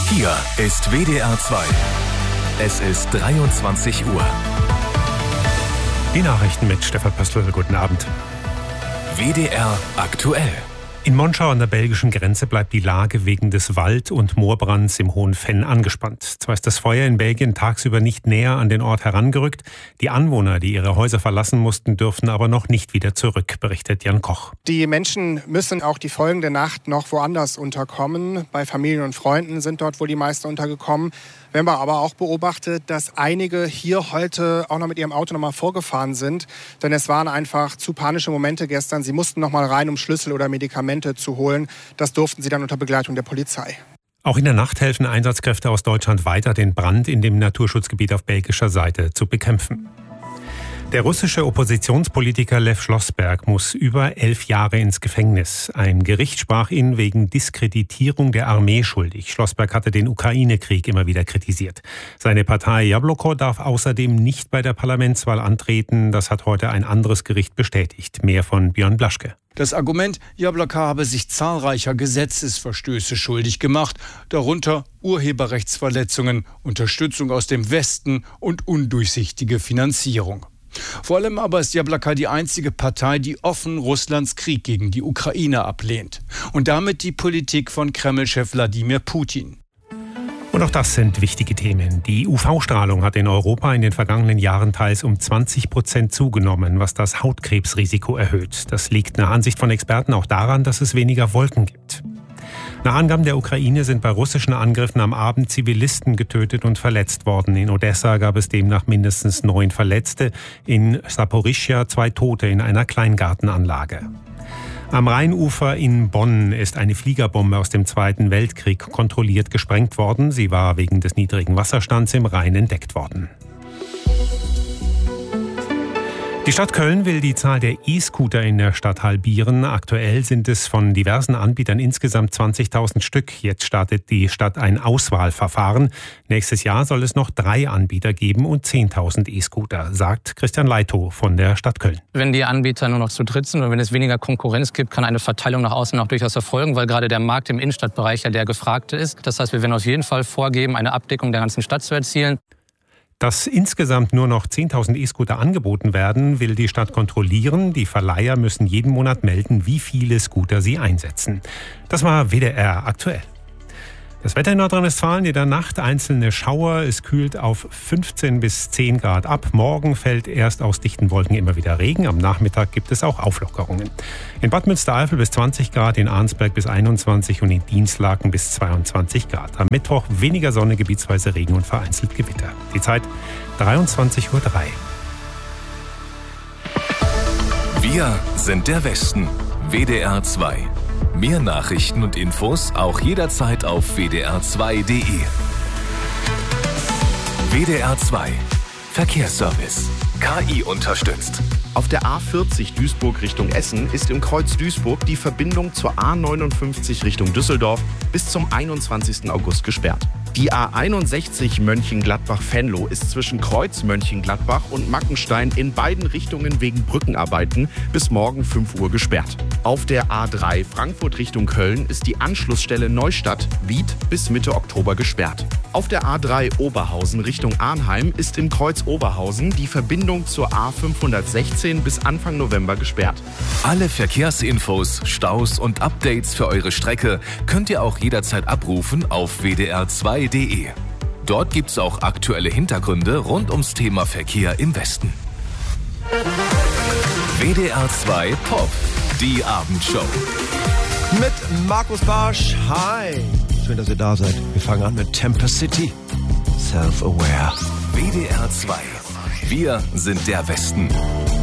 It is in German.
Hier ist WDR 2. Es ist 23 Uhr. Die Nachrichten mit Stefan Pöstl. Guten Abend. WDR aktuell. In Monschau an der belgischen Grenze bleibt die Lage wegen des Wald- und Moorbrands im Hohen Venn angespannt. Zwar ist das Feuer in Belgien tagsüber nicht näher an den Ort herangerückt. Die Anwohner, die ihre Häuser verlassen mussten, dürfen aber noch nicht wieder zurück, berichtet Jan Koch. Die Menschen müssen auch die folgende Nacht noch woanders unterkommen. Bei Familien und Freunden sind dort wohl die meisten untergekommen. Wir haben aber auch beobachtet, dass einige hier heute auch noch mit ihrem Auto noch mal vorgefahren sind. Denn es waren einfach zu panische Momente gestern. Sie mussten noch mal rein, um Schlüssel oder Medikamente zu holen. Das durften sie dann unter Begleitung der Polizei. Auch in der Nacht helfen Einsatzkräfte aus Deutschland weiter, den Brand in dem Naturschutzgebiet auf belgischer Seite zu bekämpfen. Der russische Oppositionspolitiker Lew Schlossberg muss über 11 Jahre ins Gefängnis. Ein Gericht sprach ihn wegen Diskreditierung der Armee schuldig. Schlossberg hatte den Ukraine-Krieg immer wieder kritisiert. Seine Partei Jabloko darf außerdem nicht bei der Parlamentswahl antreten. Das hat heute ein anderes Gericht bestätigt. Mehr von Björn Blaschke. Das Argument, Jabloko habe sich zahlreicher Gesetzesverstöße schuldig gemacht, darunter Urheberrechtsverletzungen, Unterstützung aus dem Westen und undurchsichtige Finanzierung. Vor allem aber ist Jabloko die einzige Partei, die offen Russlands Krieg gegen die Ukraine ablehnt. Und damit die Politik von Kreml-Chef Wladimir Putin. Und auch das sind wichtige Themen. Die UV-Strahlung hat in Europa in den vergangenen Jahren teils um 20% zugenommen, was das Hautkrebsrisiko erhöht. Das liegt nach Ansicht von Experten auch daran, dass es weniger Wolken gibt. Nach Angaben der Ukraine sind bei russischen Angriffen am Abend Zivilisten getötet und verletzt worden. In Odessa gab es demnach mindestens 9 Verletzte, in Saporischschja 2 Tote in einer Kleingartenanlage. Am Rheinufer in Bonn ist eine Fliegerbombe aus dem Zweiten Weltkrieg kontrolliert gesprengt worden. Sie war wegen des niedrigen Wasserstands im Rhein entdeckt worden. Die Stadt Köln will die Zahl der E-Scooter in der Stadt halbieren. Aktuell sind es von diversen Anbietern insgesamt 20.000 Stück. Jetzt startet die Stadt ein Auswahlverfahren. Nächstes Jahr soll es noch 3 Anbieter geben und 10.000 E-Scooter, sagt Christian Leitow von der Stadt Köln. Wenn die Anbieter nur noch zu dritt sind und wenn es weniger Konkurrenz gibt, kann eine Verteilung nach außen auch durchaus erfolgen, weil gerade der Markt im Innenstadtbereich ja der gefragte ist. Das heißt, wir werden auf jeden Fall vorgeben, eine Abdeckung der ganzen Stadt zu erzielen. Dass insgesamt nur noch 10.000 E-Scooter angeboten werden, will die Stadt kontrollieren. Die Verleiher müssen jeden Monat melden, wie viele Scooter sie einsetzen. Das war WDR aktuell. Das Wetter in Nordrhein-Westfalen in der Nacht einzelne Schauer. Es kühlt auf 15 bis 10 Grad ab. Morgen fällt erst aus dichten Wolken immer wieder Regen. Am Nachmittag gibt es auch Auflockerungen. In Bad Münstereifel bis 20 Grad, in Arnsberg bis 21 und in Dinslaken bis 22 Grad. Am Mittwoch weniger Sonne, gebietsweise Regen und vereinzelt Gewitter. Die Zeit 23:03 Uhr. Wir sind der Westen. WDR 2. Mehr Nachrichten und Infos auch jederzeit auf wdr2.de. WDR 2 Verkehrsservice. KI unterstützt. Auf der A40 Duisburg Richtung Essen ist im Kreuz Duisburg die Verbindung zur A59 Richtung Düsseldorf bis zum 21. August gesperrt. Die A61 Mönchengladbach-Venlo ist zwischen Kreuz Mönchengladbach und Mackenstein in beiden Richtungen wegen Brückenarbeiten bis morgen 5 Uhr gesperrt. Auf der A3 Frankfurt Richtung Köln ist die Anschlussstelle Neustadt-Wied bis Mitte Oktober gesperrt. Auf der A3 Oberhausen Richtung Arnheim ist im Kreuz Oberhausen die Verbindung zur A516 bis Anfang November gesperrt. Alle Verkehrsinfos, Staus und Updates für eure Strecke könnt ihr auch jederzeit abrufen auf wdr2.de. Dort gibt's auch aktuelle Hintergründe rund ums Thema Verkehr im Westen. WDR 2 Pop, die Abendshow. Mit Markus Barsch. Hi. Schön, dass ihr da seid. Wir fangen an mit Tempest City. Self-Aware. WDR 2. Wir sind der Westen.